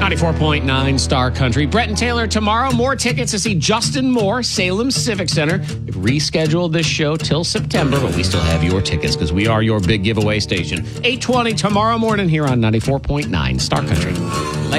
94.9 Star Country. Brett and Taylor tomorrow. More tickets to see Justin Moore, Salem Civic Center. We've rescheduled this show till September, but we still have your tickets because we are your big giveaway station. 8:20 tomorrow morning here on 94.9 Star Country.